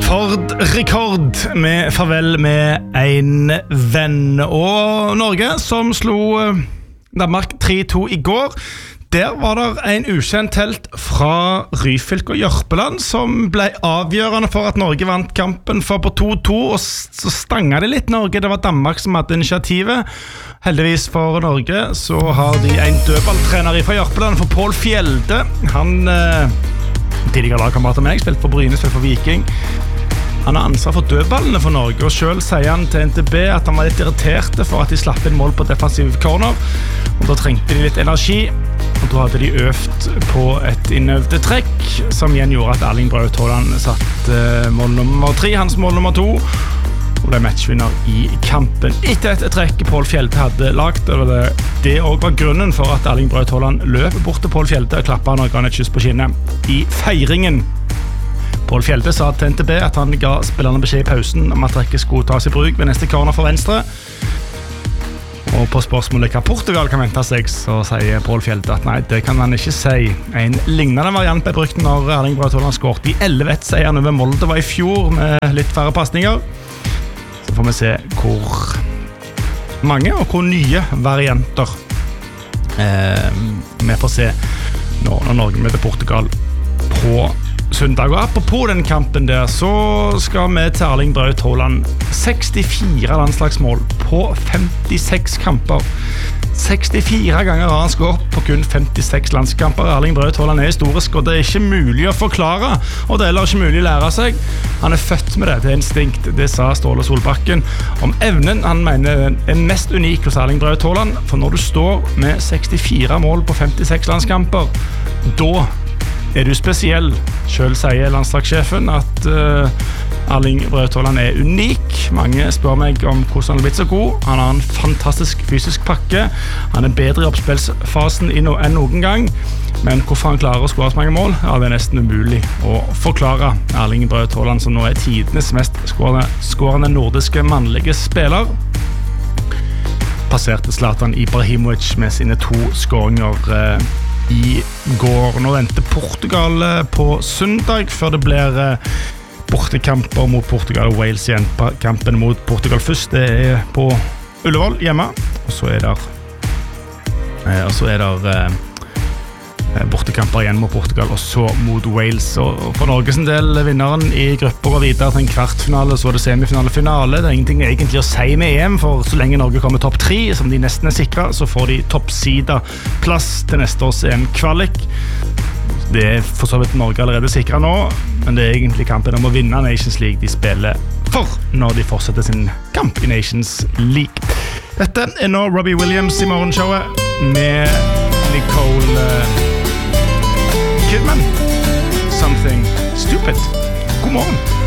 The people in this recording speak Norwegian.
Rekord med farvel med en venn og Norge som slo Danmark 3-2 I går. Der var det en ukjent helt fra Ryfylke og Jørpeland som ble avgjørende for at Norge vant kampen for på 2-2, og så stanga det litt Norge. Det var Danmark som hadde initiativet. Heldigvis for Norge så har de en dødballtrener fra Jørpeland, for Paul Fjelde. Han tidligere lagkamerater med meg, spilt for Bryne, spilt for Viking. Han har ansvar for dødballene for Norge, og selv sier han til NTB at han var litt irritert for at de slapp inn mål på defensiv corner, og da trengte de litt energi, og da hadde de øvd på et innøvde trekk, som igjen gjorde at Erling Braut Haaland satt mål nummer 3, hans mål nummer 2, og ble matchvinner I kampen. Etter et trekk Paul Fjelde hadde lagt, og det også var grunnen for at Erling Braut Haaland løp bort til Paul Fjelde og klappet han og ga han et kyss på kinnet I feiringen. Paul Fjelde sa til NTB at han ga spillerne beskjed I pausen om at trekket skulle tas I bruk ved neste corner for venstre. Og på spørsmålet hva Portugal kan vente seg, så sier Paul Fjelde at nei, det kan han ikke si. En lignende variant ble brukt når Erling Braut Haaland skåret I 11-1-seieren over Molde var I fjor med litt færre passninger. Så får vi se hvor mange og hvor nye varianter vi får se når Norge møter Portugal på søndag. Og apropos den kampen der, så skal vi til Erling Braut Haaland 64 landslagsmål på 56 kamper. 64 ganger har han skåret på kun 56 landskamper. Erling Braut Haaland historisk, og det ikke mulig å forklare, og det heller ikke mulig å lære seg. Han født med det, det instinkt, det sa Ståle Solbakken. Om evnen han mener mest unik hos Erling Braut Haaland, for når du står med 64 mål på 56 landskamper, da du spesiell. Selv sier landslagssjefen at Erling Braut Haaland unik. Mange spør meg om hvordan han blitt så god. Han har en fantastisk fysisk pakke. Han bedre I oppspillsfasen enn noen gang. Men hvorfor han klarer å skåre så mange mål, det nesten umulig å forklare. Erling Braut Haaland, som nå tidenes mest skårende nordiske mannlige spiller, passerte Zlatan Ibrahimovic med sine 2 skåringer I går. Nå venter Portugal på søndag før det blir bortekamper mot Portugal og Wales igjen. Kampen mot Portugal først, det på Ullevål hjemme, og så der bortekamper igjen mot Portugal og så mot Wales. Og for Norges del vinneren I grupper går videre til en kvartfinale, så det semifinale finale. Det ingenting egentlig å si med EM, for så lenge Norge kommer topp 3 som de nesten sikret, så får de toppsida plass til neste års EM-kvalik. Det for så vidt Norge allerede sikret nå, men det egentlig kampen om å vinne Nations League de spiller for når de fortsetter sin kamp I Nations League. Dette nå Robbie Williams I morgenshowet med Nicole Kidman, Something Stupid. God morgen.